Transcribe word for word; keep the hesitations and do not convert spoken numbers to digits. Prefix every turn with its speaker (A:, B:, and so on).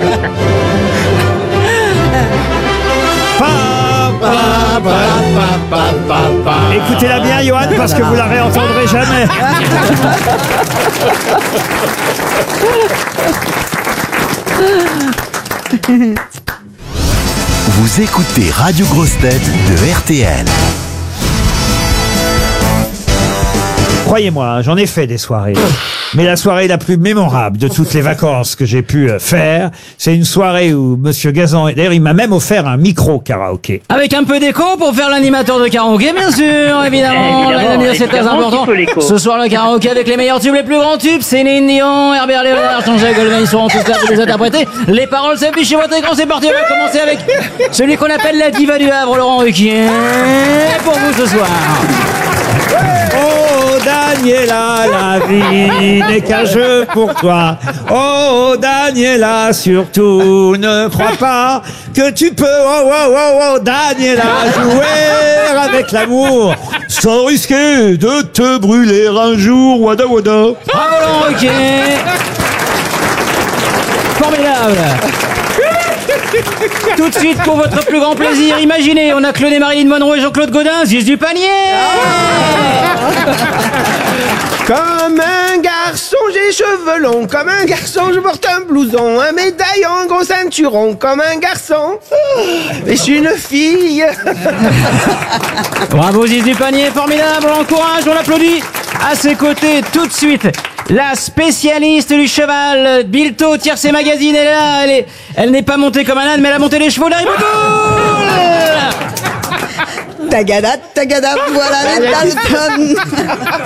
A: Écoutez-la bien, Johan, parce que vous la réentendrez jamais.
B: Vous écoutez Radio Grosse Tête de R T L.
A: Croyez-moi, j'en ai fait des soirées. Mais la soirée la plus mémorable de toutes les vacances que j'ai pu faire, c'est une soirée où Monsieur Gazan, d'ailleurs, il m'a même offert un micro karaoké.
C: Avec un peu d'écho pour faire l'animateur de karaoké, bien sûr, évidemment.
D: Évidemment,
C: C'est très
D: évidemment
C: important.
D: qu'il faut l'écho.
C: Ce soir, le karaoké avec les meilleurs tubes, les plus grands tubes. Céline Dion, Herbert Léonard, Jean-Jacques Goldman, ils seront tous là pour les interpréter. Les paroles s'affichent chez votre écran, c'est parti. On va commencer avec celui qu'on appelle la diva du Havre, Laurent Ruquier. Pour vous ce soir.
A: Oh Daniela, la vie n'est qu'un jeu pour toi. Oh Daniela, surtout ne crois pas que tu peux, oh oh oh oh Daniela, jouer avec l'amour sans risquer de te brûler un jour. Wada wada.
C: Bravo Laurent Ruquier. Formidable. Tout de suite, pour votre plus grand plaisir, imaginez, on a cloné Marilyn Monroe et Jean-Claude Gaudin, Ziz du panier.
E: Comme un garçon, j'ai cheveux longs. Comme un garçon, je porte un blouson. Un médaillon, un gros ceinturon. Comme un garçon, mais je suis une fille.
C: Bravo Ziz du panier, formidable, on l'encourage, on l'applaudit. À ses côtés, tout de suite, la spécialiste du cheval, Bilto, Tiercé Magazine, elle est là, elle est, elle n'est pas montée comme un âne, mais elle a monté les chevaux d'Harry Potter.
F: Tagada, tagada, voilà les Dalton.